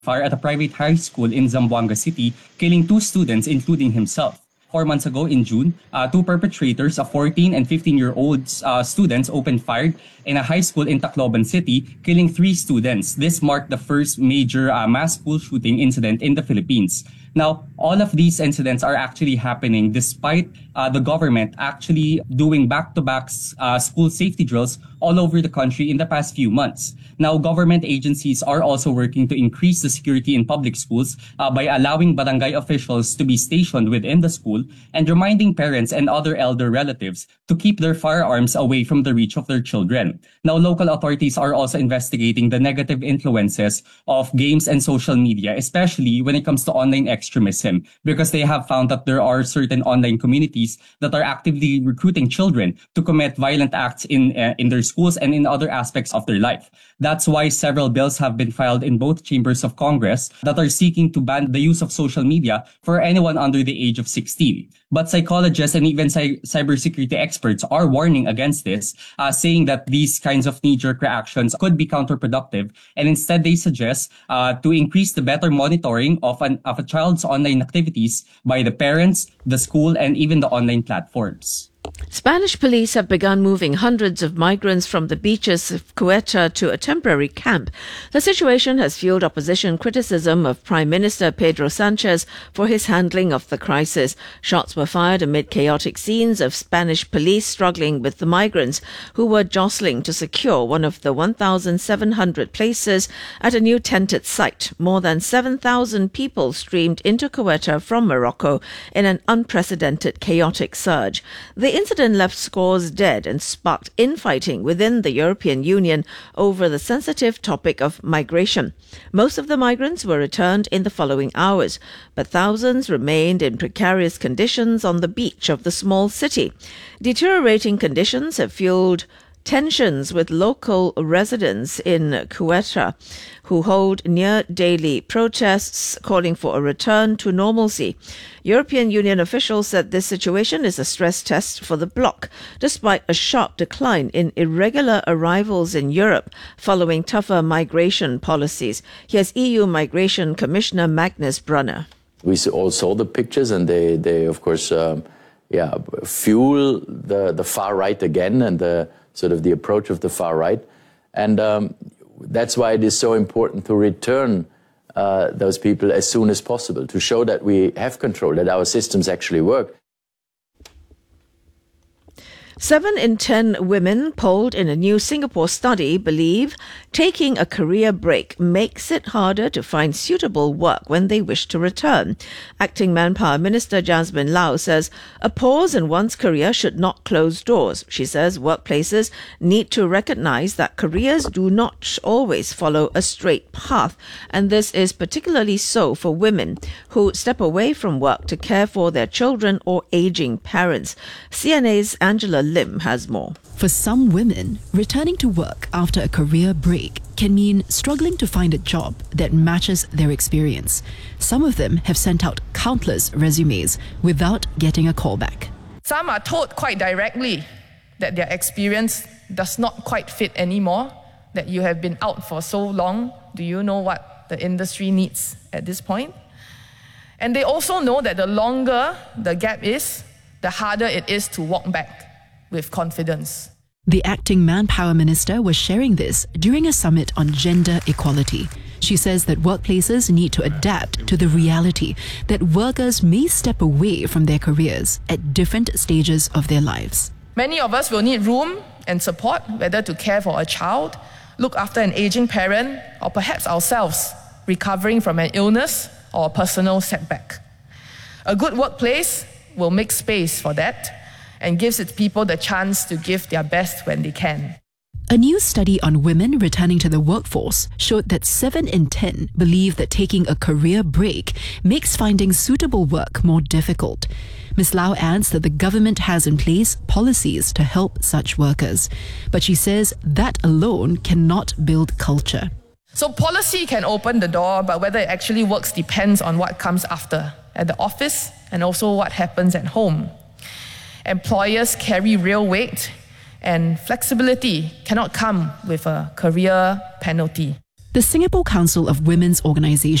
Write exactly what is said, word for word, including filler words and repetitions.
fire at a private high school in Zamboanga City, killing two students, including himself. Four months ago in June, uh, two perpetrators, a fourteen and fifteen-year-old uh, students, opened fire in a high school in Tacloban City, killing three students. This marked the first major uh, mass school shooting incident in the Philippines. Now, all of these incidents are actually happening despite uh, the government actually doing back-to-back uh, school safety drills all over the country in the past few months. Now, government agencies are also working to increase the security in public schools uh, by allowing barangay officials to be stationed within the school and reminding parents and other elder relatives to keep their firearms away from the reach of their children. Now, local authorities are also investigating the negative influences of games and social media, especially when it comes to online extremism, because they have found that there are certain online communities that are actively recruiting children to commit violent acts in uh, in their schools and in other aspects of their life. That's why several bills have been filed in both chambers of Congress that are seeking to ban the use of social media for anyone under the age of sixteen. But psychologists and even cy- cybersecurity experts are warning against this, uh, saying that these kinds of knee-jerk reactions could be counterproductive, and instead they suggest uh, to increase the better monitoring of an of a child's online activities by the parents, the school, and even the online platforms. Spanish police have begun moving hundreds of migrants from the beaches of Ceuta to a temporary camp. The situation has fueled opposition criticism of Prime Minister Pedro Sanchez for his handling of the crisis. Shots were fired amid chaotic scenes of Spanish police struggling with the migrants who were jostling to secure one of the one thousand seven hundred places at a new tented site. More than seven thousand people streamed into Ceuta from Morocco in an unprecedented chaotic surge. The incident left scores dead and sparked infighting within the European Union over the sensitive topic of migration. Most of the migrants were returned in the following hours, but thousands remained in precarious conditions on the beach of the small city. Deteriorating conditions have fueled tensions with local residents in Ceuta, who hold near-daily protests calling for a return to normalcy. European Union officials said this situation is a stress test for the bloc, despite a sharp decline in irregular arrivals in Europe following tougher migration policies. Here's E U Migration Commissioner Magnus Brunner. We all saw the pictures, and they, they of course, um, yeah, fuel the, the far right again, and the sort of the approach of the far right. And um, that's why it is so important to return uh, those people as soon as possible, to show that we have control, that our systems actually work. Seven in ten women polled in a new Singapore study believe taking a career break makes it harder to find suitable work when they wish to return. Acting Manpower Minister Jasmine Lau says a pause in one's career should not close doors. She says workplaces need to recognize that careers do not always follow a straight path, and this is particularly so for women who step away from work to care for their children or aging parents. C N A's Angela Lim has more. For some women, returning to work after a career break can mean struggling to find a job that matches their experience. Some of them have sent out countless resumes without getting a callback. Some are told quite directly that their experience does not quite fit anymore, that you have been out for so long. Do you know what the industry needs at this point? And they also know that the longer the gap is, the harder it is to walk back with confidence. The acting Manpower Minister was sharing this during a summit on gender equality. She says that workplaces need to adapt to the reality that workers may step away from their careers at different stages of their lives. Many of us will need room and support, whether to care for a child, look after an aging parent, or perhaps ourselves recovering from an illness or a personal setback. A good workplace will make space for that and gives its people the chance to give their best when they can. A new study on women returning to the workforce showed that seven in ten believe that taking a career break makes finding suitable work more difficult. Miz Lau adds that the government has in place policies to help such workers, but she says that alone cannot build culture. So policy can open the door, but whether it actually works depends on what comes after, at the office and also what happens at home. Employers carry real weight, and flexibility cannot come with a career penalty. The Singapore Council of Women's Organisations